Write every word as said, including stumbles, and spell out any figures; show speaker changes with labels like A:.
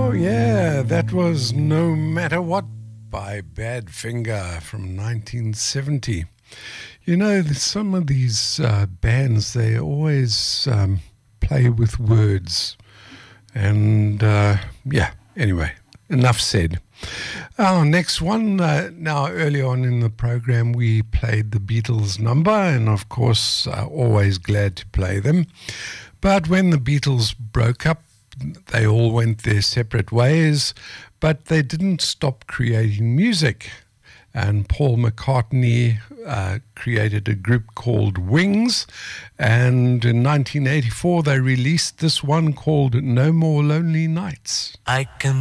A: Yeah, that was No Matter What by Badfinger from nineteen seventy. You know, some of these uh, bands, they always um, play with words. And, uh, yeah, anyway, enough said. Our next one, uh, now early on in the program, we played the Beatles number, and of course, uh, always glad to play them. But when the Beatles broke up, they all went their separate ways, but they didn't stop creating music. And Paul McCartney uh, created a group called Wings, and in nineteen eighty-four they released this one called No More Lonely Nights.
B: I can